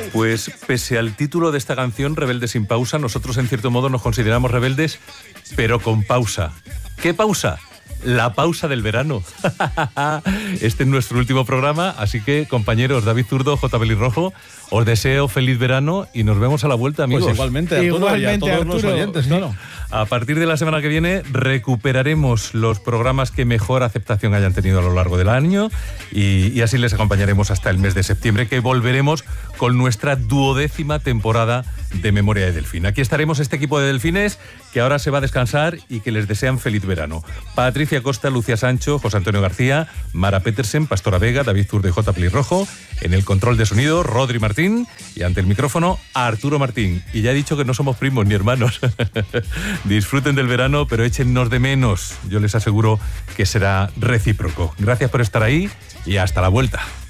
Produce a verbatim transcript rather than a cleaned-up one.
Pues pese al título de esta canción, Rebelde sin pausa, nosotros en cierto modo nos consideramos rebeldes, pero con pausa. ¿Qué pausa? La pausa del verano. Este es nuestro último programa, así que, compañeros, David Zurdo, J. Pelirrojo, os deseo feliz verano y nos vemos a la vuelta, amigos. Pues igualmente, Arturo, igualmente, y a todos Arturo, los oyentes, claro. A partir de la semana que viene recuperaremos los programas que mejor aceptación hayan tenido a lo largo del año y, y así les acompañaremos hasta el mes de septiembre, que volveremos con nuestra duodécima temporada de Memoria de Delfín. Aquí estaremos este equipo de delfines que ahora se va a descansar y que les desean feliz verano. Patricia Costa, Lucía Sancho, José Antonio García, Mara Petersen, Pastora Vega, David Zurdo y J. Pelirrojo. En el control de sonido, Rodri Martín, y ante el micrófono, Arturo Martín. Y ya he dicho que no somos primos ni hermanos. Disfruten del verano, pero échennos de menos. Yo les aseguro que será recíproco. Gracias por estar ahí y hasta la vuelta.